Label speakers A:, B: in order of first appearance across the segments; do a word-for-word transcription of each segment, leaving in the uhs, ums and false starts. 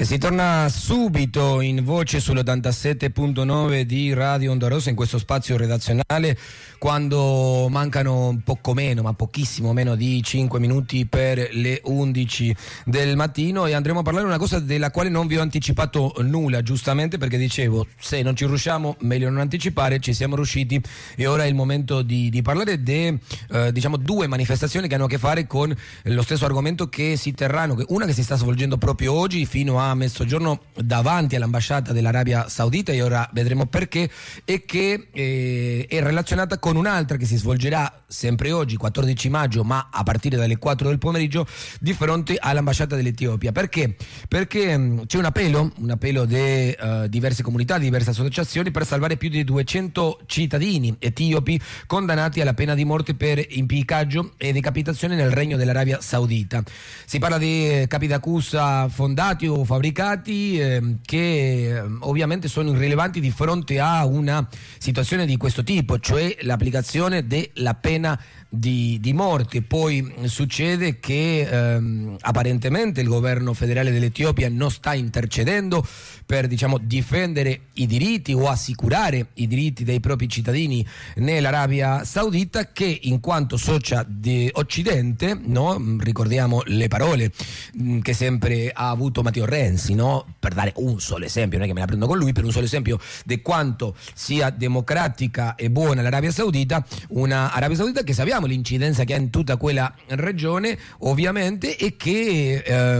A: E si torna subito in voce sull'ottantasette punto nove di Radio Onda Rossa in questo spazio redazionale, quando mancano poco meno, ma pochissimo meno di cinque minuti per le undici del mattino, e andremo a parlare di una cosa della quale non vi ho anticipato nulla, giustamente perché dicevo, se non ci riusciamo meglio non anticipare. Ci siamo riusciti e ora è il momento di, di parlare di eh, diciamo due manifestazioni che hanno a che fare con lo stesso argomento che si terranno, una che si sta svolgendo proprio oggi fino a a mezzogiorno davanti all'ambasciata dell'Arabia Saudita, e ora vedremo perché, e che eh, è relazionata con un'altra che si svolgerà sempre oggi, quattordici maggio, ma a partire dalle quattro del pomeriggio, di fronte all'ambasciata dell'Etiopia. Perché? Perché mh, c'è un appello, un appello di uh, diverse comunità, di diverse associazioni per salvare più di duecento cittadini etiopi condannati alla pena di morte per impiccaggio e decapitazione nel regno dell'Arabia Saudita. Si parla di capi d'accusa fondati o fabbricati eh, che eh, ovviamente sono irrilevanti di fronte a una situazione di questo tipo, cioè l'applicazione della pena di, di morte. Poi succede che ehm, apparentemente il governo federale dell'Etiopia non sta intercedendo per, diciamo, difendere i diritti o assicurare i diritti dei propri cittadini nell'Arabia Saudita, che in quanto socia di Occidente, no? Ricordiamo le parole mh, che sempre ha avuto Matteo Renzi, no? Per dare un solo esempio, non è che me la prendo con lui, per un solo esempio di quanto sia democratica e buona l'Arabia Saudita, una Arabia Saudita che sappiamo l'incidenza che ha in tutta quella regione, ovviamente, e che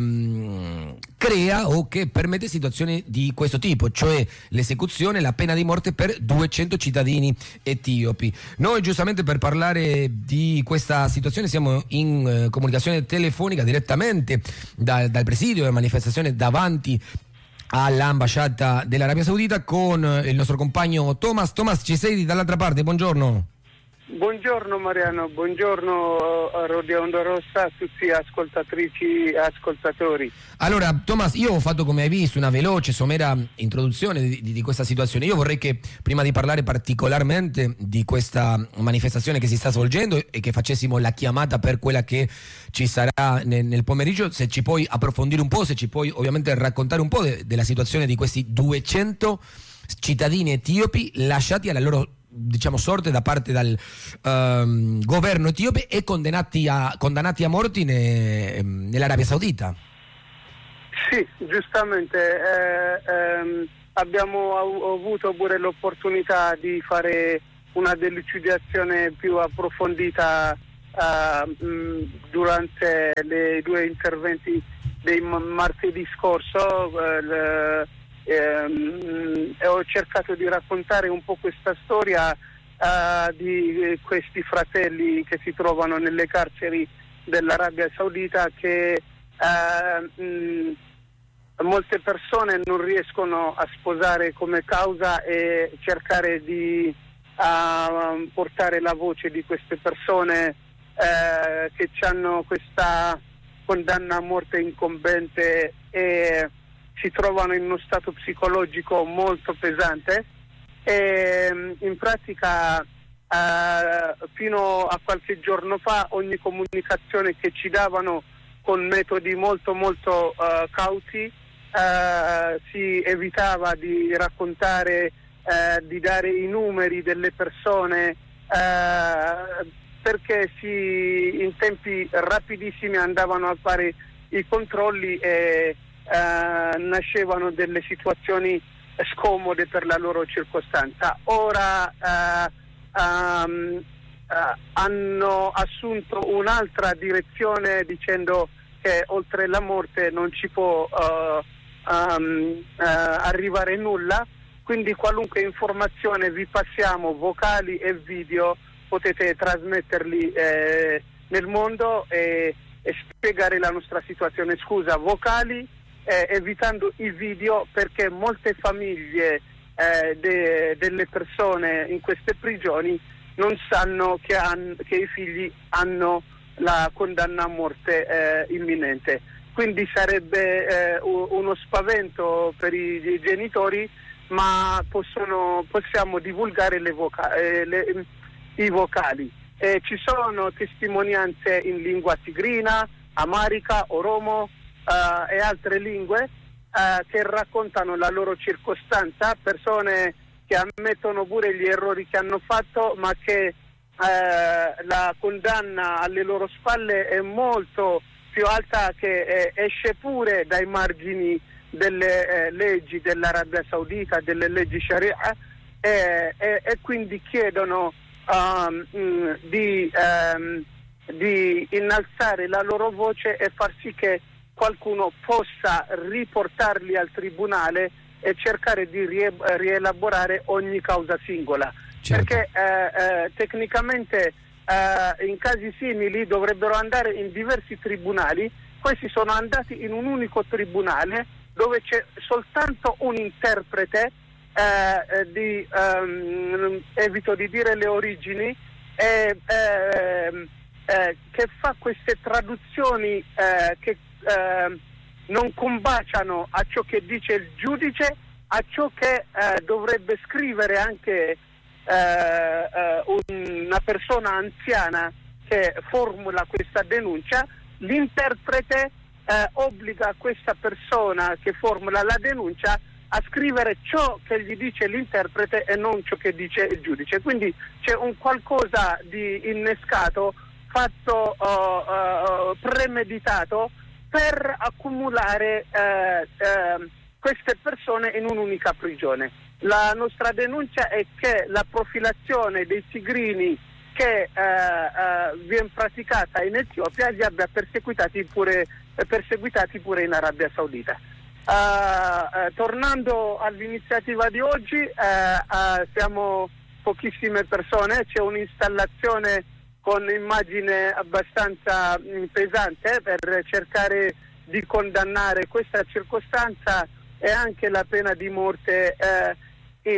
A: ehm, crea o che permette situazioni di questo tipo, cioè l'esecuzione, la pena di morte per duecento cittadini etiopi. Noi giustamente per parlare di questa situazione siamo in eh, comunicazione telefonica direttamente da, dal presidio della manifestazione davanti all'ambasciata dell'Arabia Saudita con il nostro compagno Thomas. Thomas, ci sei dall'altra parte? Buongiorno.
B: Buongiorno Mariano, buongiorno a Radio Onda Rossa, a tutti gli ascoltatrici e ascoltatori.
A: Allora Thomas, io ho fatto, come hai visto, una veloce, somera introduzione di, di, di questa situazione. Io vorrei che prima di parlare particolarmente di questa manifestazione che si sta svolgendo e che facessimo la chiamata per quella che ci sarà nel, nel pomeriggio, se ci puoi approfondire un po', se ci puoi ovviamente raccontare un po' de, della situazione di questi duecento cittadini etiopi lasciati alla loro, diciamo, sorte da parte dal um, governo etiope e condannati a, condannati a morti ne, nell'Arabia Saudita.
B: Sì, giustamente eh, ehm, abbiamo avuto pure l'opportunità di fare una delucidazione più approfondita eh, mh, durante i due interventi dei martedì scorso. Eh, le, ehm, e ho cercato di raccontare un po' questa storia eh, di questi fratelli che si trovano nelle carceri dell'Arabia Saudita, che eh, mh, molte persone non riescono a sposare come causa, e cercare di uh, portare la voce di queste persone uh, che hanno questa condanna a morte incombente e si trovano in uno stato psicologico molto pesante. E in pratica uh, fino a qualche giorno fa ogni comunicazione che ci davano con metodi molto molto uh, cauti, Uh, si evitava di raccontare, uh, di dare i numeri delle persone, uh, perché si, in tempi rapidissimi andavano a fare i controlli e uh, nascevano delle situazioni scomode per la loro circostanza. Ora uh, um, uh, hanno assunto un'altra direzione, dicendo che oltre la morte non ci può uh, Um, uh, arrivare nulla, quindi qualunque informazione vi passiamo, vocali e video, potete trasmetterli eh, nel mondo e, e spiegare la nostra situazione. Scusa, vocali eh, evitando i video, perché molte famiglie eh, de, delle persone in queste prigioni non sanno che, han, che i figli hanno la condanna a morte eh, imminente. Quindi sarebbe eh, uno spavento per i, i genitori, ma possono, possiamo divulgare le voca- eh, le, i vocali. Eh, ci sono testimonianze in lingua tigrina, amarica, oromo eh, e altre lingue, eh, che raccontano la loro circostanza, persone che ammettono pure gli errori che hanno fatto, ma che eh, la condanna alle loro spalle è molto più alta, che eh, esce pure dai margini delle eh, leggi dell'Arabia Saudita, delle leggi Sharia, eh, eh, e quindi chiedono um, mh, di, um, di innalzare la loro voce e far sì che qualcuno possa riportarli al tribunale e cercare di rie- rielaborare ogni causa singola. Certo. Perché eh, eh, tecnicamente eh, in casi simili dovrebbero andare in diversi tribunali. Questi sono andati in un unico tribunale dove c'è soltanto un interprete eh, di, um, evito di dire le origini, eh, eh, eh, che fa queste traduzioni eh, che eh, non combaciano a ciò che dice il giudice, a ciò che eh, dovrebbe scrivere anche eh, eh, una persona anziana che formula questa denuncia. L'interprete eh, obbliga questa persona che formula la denuncia a scrivere ciò che gli dice l'interprete e non ciò che dice il giudice. Quindi c'è un qualcosa di innescato, fatto uh, uh, premeditato per accumulare eh, eh, queste persone in un'unica prigione. La nostra denuncia è che la profilazione dei tigrini che eh, eh, viene praticata in Etiopia li abbia perseguitati pure, eh, perseguitati pure in Arabia Saudita. Uh, uh, tornando all'iniziativa di oggi, uh, uh, siamo pochissime persone, c'è un'installazione con immagine abbastanza mh, pesante per cercare di condannare questa circostanza e anche la pena di morte eh, e,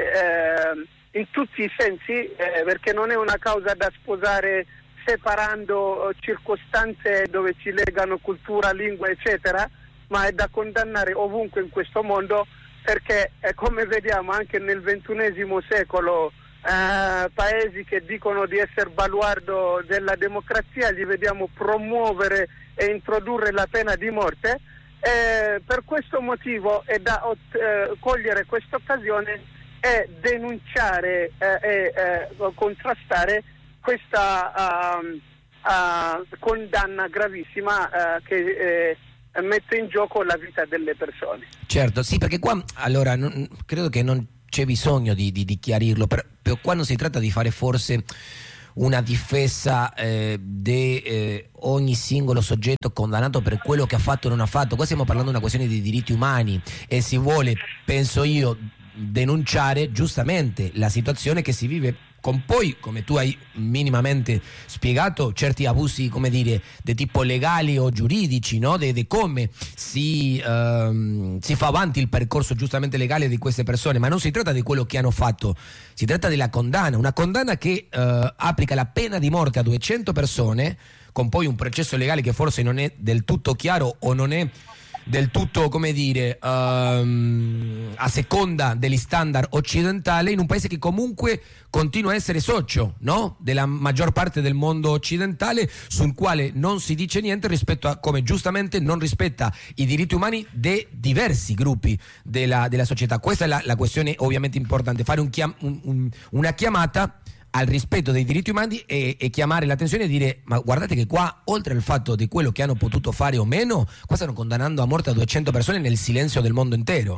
B: eh, in tutti i sensi, eh, perché non è una causa da sposare separando circostanze dove ci legano cultura, lingua, eccetera, ma è da condannare ovunque in questo mondo, perché eh, come vediamo anche nel ventunesimo secolo eh, paesi che dicono di essere baluardo della democrazia li vediamo promuovere e introdurre la pena di morte. Eh, per questo motivo è da eh, cogliere questa occasione e denunciare eh, e eh, contrastare questa uh, uh, condanna gravissima uh, che eh, mette in gioco la vita delle persone.
A: Certo, sì, perché qua allora non, credo che non c'è bisogno di, di, di chiarirlo, per, per qua non si tratta di fare forse una difesa eh, di eh, ogni singolo soggetto condannato per quello che ha fatto o non ha fatto. Qua stiamo parlando di una questione di diritti umani e si vuole, penso io, denunciare giustamente la situazione che si vive con poi, come tu hai minimamente spiegato, certi abusi, come dire, di tipo legali o giuridici, no? di come si, ehm, si fa avanti il percorso giustamente legale di queste persone, ma non si tratta di quello che hanno fatto, si tratta della condanna, una condanna che eh, applica la pena di morte a duecento persone, con poi un processo legale che forse non è del tutto chiaro o non è del tutto, come dire, um, a seconda degli standard occidentali, in un paese che comunque continua a essere socio, no? della maggior parte del mondo occidentale, sul quale non si dice niente rispetto a come giustamente non rispetta i diritti umani di diversi gruppi della, della società. Questa è la, la questione ovviamente importante, fare un chiam- un, un, una chiamata al rispetto dei diritti umani e, e chiamare l'attenzione e dire: ma guardate che qua, oltre al fatto di quello che hanno potuto fare o meno, qua stanno condannando a morte a duecento persone nel silenzio del mondo intero.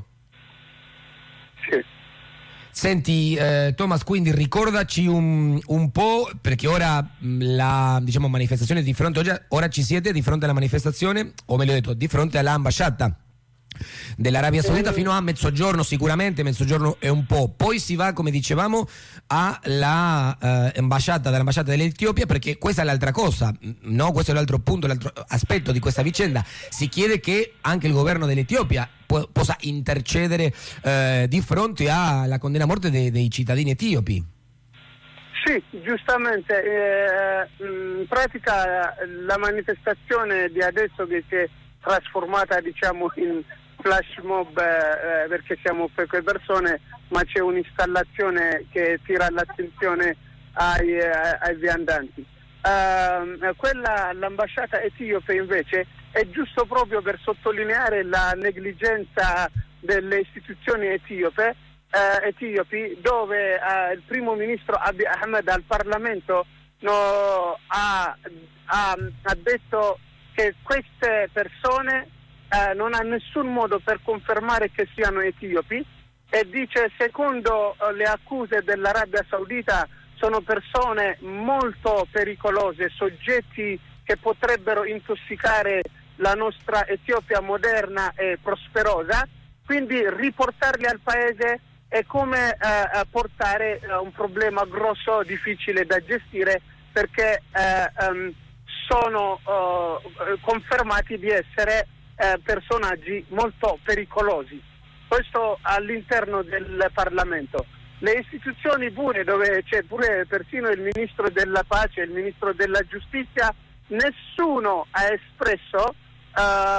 B: Sì.
A: Senti eh, Thomas, quindi ricordaci un, un po', perché ora la diciamo manifestazione di fronte, oggi, ora ci siete di fronte alla manifestazione, o meglio detto di fronte all'ambasciata dell'Arabia Saudita fino a mezzogiorno, sicuramente mezzogiorno è un po', poi si va, come dicevamo, alla eh, ambasciata dell'ambasciata dell'Etiopia, perché questa è l'altra cosa, no? Questo è l'altro punto, l'altro aspetto di questa vicenda. Si chiede che anche il governo dell'Etiopia po- possa intercedere eh, di fronte alla condanna a morte dei, dei cittadini etiopi.
B: Sì, giustamente, eh, in pratica la manifestazione di adesso che si è trasformata, diciamo, in flash mob eh, perché siamo poche persone, ma c'è un'installazione che tira l'attenzione ai, eh, ai viandanti. Uh, quella l'ambasciata etiope invece è giusto proprio per sottolineare la negligenza delle istituzioni etiope, eh, etiopi, dove eh, il primo ministro Abiy Ahmed al Parlamento no, ha, ha, ha detto che queste persone eh, non ha nessun modo per confermare che siano etiopi, e dice secondo eh, le accuse dell'Arabia Saudita sono persone molto pericolose, soggetti che potrebbero intossicare la nostra Etiopia moderna e prosperosa, quindi riportarli al paese è come eh, portare eh, un problema grosso, difficile da gestire, perché eh, um, sono uh, confermati di essere uh, personaggi molto pericolosi. Questo all'interno del Parlamento. Le istituzioni pure, dove c'è pure persino il ministro della pace, il ministro della giustizia, nessuno ha espresso uh,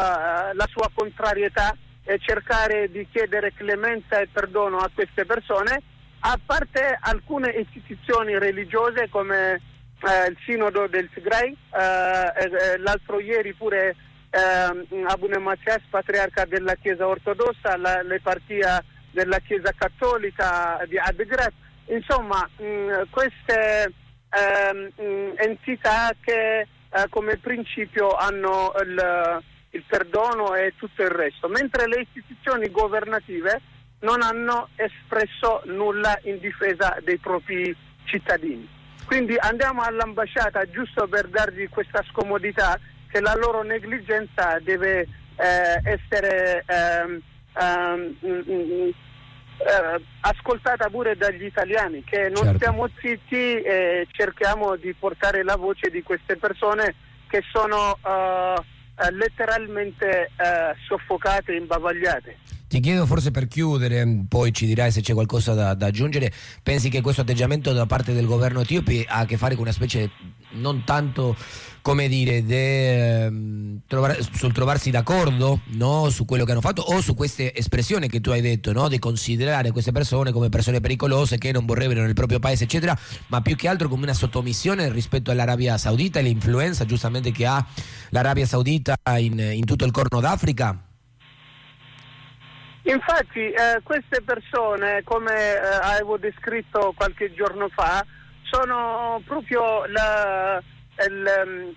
B: la sua contrarietà e cercare di chiedere clemenza e perdono a queste persone, a parte alcune istituzioni religiose come uh, il Sinodo del Tigray, uh, eh, l'altro ieri pure uh, Abune Mathias, patriarca della Chiesa Ortodossa, la, l'eparchia della Chiesa Cattolica di Adigrat, insomma mh, queste uh, mh, entità che uh, come principio hanno il, il perdono e tutto il resto, mentre le istituzioni governative non hanno espresso nulla in difesa dei propri cittadini. Quindi andiamo all'ambasciata giusto per dargli questa scomodità che la loro negligenza deve eh, essere ehm, ehm, mh, Uh, ascoltata pure dagli italiani, che non
A: certo.
B: stiamo zitti e cerchiamo di portare la voce di queste persone che sono uh, uh, letteralmente uh, soffocate e imbavagliate.
A: Ti chiedo, forse per chiudere, poi ci dirai se c'è qualcosa da, da aggiungere, pensi che questo atteggiamento da parte del governo etiope ha a che fare con una specie, non tanto, come dire, de, um, trovare, sul trovarsi d'accordo, no, su quello che hanno fatto, o su queste espressioni che tu hai detto, no, di considerare queste persone come persone pericolose che non vorrebbero nel proprio paese, eccetera, ma più che altro come una sottomissione rispetto all'Arabia Saudita e l'influenza giustamente che ha l'Arabia Saudita in, in tutto il Corno d'Africa?
B: Infatti eh, queste persone, come eh, avevo descritto qualche giorno fa, sono proprio la, il,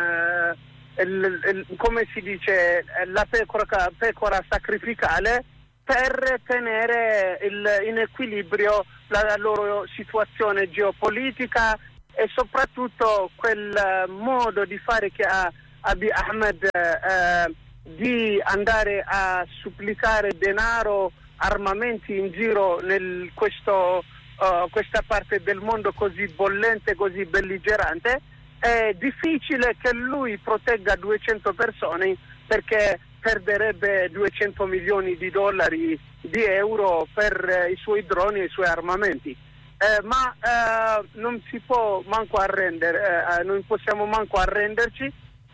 B: eh, il, il, come si dice, la pecora, pecora sacrificale per tenere il, in equilibrio la, la loro situazione geopolitica e soprattutto quel modo di fare che ha Abiy Ahmed eh, di andare a supplicare denaro, armamenti in giro nel questo uh, questa parte del mondo così bollente, così belligerante. È difficile che lui protegga duecento persone, perché perderebbe duecento milioni di dollari, di euro per eh, i suoi droni e i suoi armamenti. Eh, ma eh, non si può manco arrendere, eh, non possiamo manco arrenderci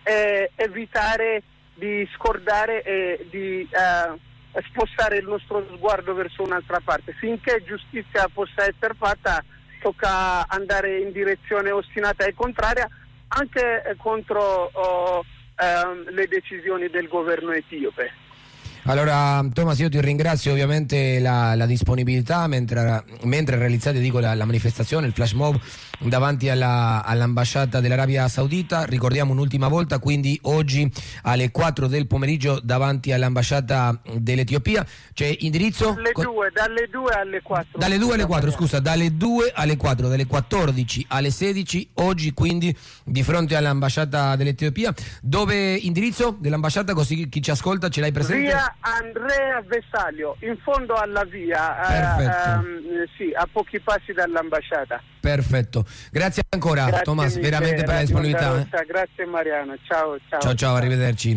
B: e evitare di scordare e di eh, spostare il nostro sguardo verso un'altra parte. Finché giustizia possa essere fatta, tocca andare in direzione ostinata e contraria, anche eh, contro oh, eh, le decisioni del governo etiope.
A: Allora Thomas, io ti ringrazio ovviamente la, la disponibilità mentre, mentre realizzate dico, la, la manifestazione, il flash mob davanti alla, all'ambasciata dell'Arabia Saudita. Ricordiamo un'ultima volta, quindi oggi alle quattro del pomeriggio davanti all'ambasciata dell'Etiopia. C'è indirizzo?
B: Le due, dalle due alle quattro.
A: Dalle due alle quattro, scusa, dalle due alle quattro, dalle quattordici alle sedici, oggi quindi di fronte all'ambasciata dell'Etiopia. Dove indirizzo dell'ambasciata, così chi ci ascolta ce l'hai presente?
B: Via Andrea Vesalio, in fondo alla via,
A: perfetto.
B: Eh, ehm, sì, a pochi passi dall'ambasciata.
A: Perfetto, grazie ancora. Grazie Thomas, mille, veramente per la disponibilità.
B: Eh? Grazie Mariano, ciao ciao.
A: Ciao ciao, arrivederci.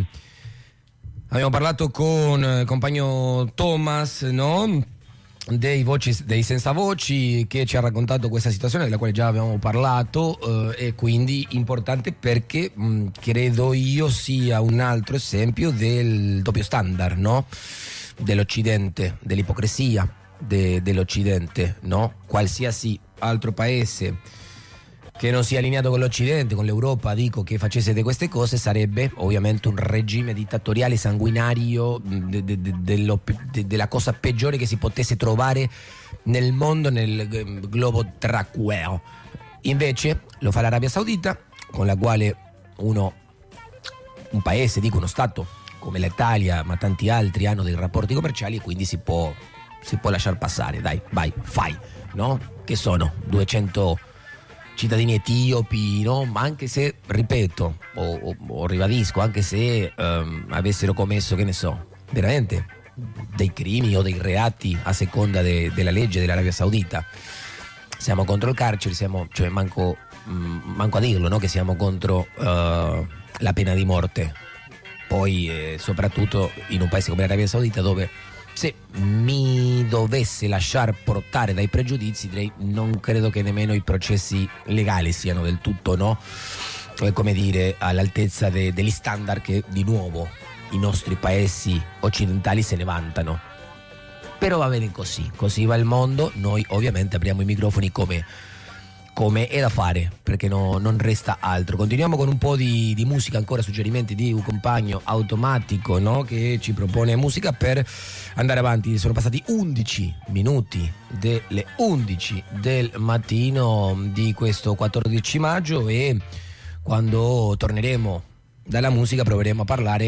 A: Abbiamo parlato con il compagno Thomas, no? Dei, voci, dei senza voci, che ci ha raccontato questa situazione della quale già abbiamo parlato, eh, e quindi importante perché mh, credo io sia un altro esempio del doppio standard, no? Dell'Occidente, dell'ipocrisia de, dell'Occidente, no? Qualsiasi altro paese che non sia allineato con l'Occidente, con l'Europa, dico, che facesse di queste cose, sarebbe ovviamente un regime dittatoriale sanguinario de, de, de, dello, de, della cosa peggiore che si potesse trovare nel mondo, nel globo terracqueo. Invece lo fa l'Arabia Saudita, con la quale uno, un paese, dico uno Stato come l'Italia, ma tanti altri hanno dei rapporti commerciali, e quindi si può, si può lasciar passare, dai, vai, fai, no? Che sono duecento cittadini etiopi, no? Ma anche se, ripeto, o, o, o ribadisco, anche se um, avessero commesso, che ne so, veramente dei crimini o dei reati a seconda de, della legge dell'Arabia Saudita, siamo contro il carcere, siamo, cioè manco, mh, manco a dirlo, no? Che siamo contro uh, la pena di morte. Poi eh, soprattutto in un paese come l'Arabia Saudita, dove, se mi dovesse lasciar portare dai pregiudizi, direi non credo che nemmeno i processi legali siano del tutto, no, come dire, all'altezza de, degli standard che di nuovo i nostri paesi occidentali se ne vantano. Però va bene così, così va il mondo. Noi ovviamente apriamo i microfoni come, come è da fare, perché no, non resta altro. Continuiamo con un po' di, di musica, ancora suggerimenti di un compagno automatico, no? Che ci propone musica per andare avanti. Sono passati undici minuti delle undici del mattino di questo quattordici maggio, e quando torneremo dalla musica proveremo a parlare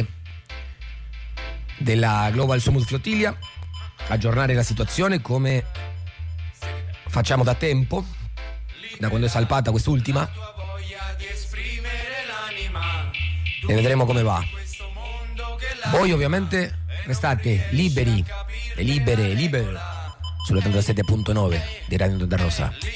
A: della Global Smooth Flotilla, aggiornare la situazione come facciamo da tempo, da quando è salpata quest'ultima, e vedremo come va. Voi ovviamente restate liberi e libere, liberi sull'ottantasette punto nove di Radio Onda Rossa.